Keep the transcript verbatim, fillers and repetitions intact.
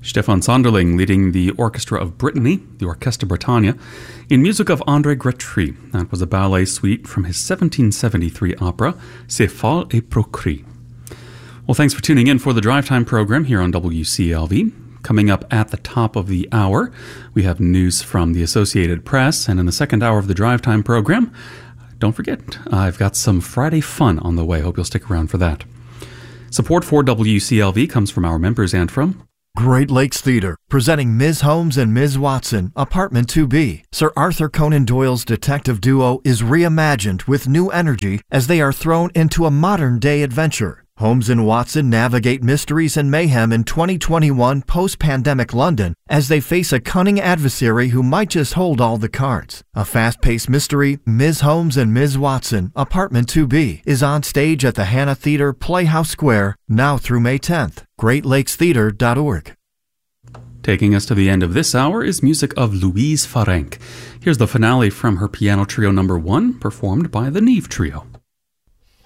Stefan Sonderling leading the Orchestra of Brittany, the Orchestra Britannia, in music of André Gretry. That was a ballet suite from his seventeen seventy-three opera, C'est Fol et Procris. Well, thanks for tuning in for the Drive Time program here on W C L V. Coming up at the top of the hour, we have news from the Associated Press, and in the second hour of the Drive Time program, don't forget, I've got some Friday fun on the way. Hope you'll stick around for that. Support for W C L V comes from our members and from Great Lakes Theater, presenting Miz Holmes and Miz Watson, Apartment two B. Sir Arthur Conan Doyle's detective duo is reimagined with new energy as they are thrown into a modern-day adventure. Holmes and Watson navigate mysteries and mayhem in twenty twenty-one post-pandemic London as they face a cunning adversary who might just hold all the cards. A fast-paced mystery, Miz Holmes and Miz Watson, Apartment two B, is on stage at the Hannah Theater, Playhouse Square, now through May tenth. great lakes theater dot org. Taking us to the end of this hour is music of Louise Farenc. Here's the finale from her piano trio number one, performed by the Neve Trio.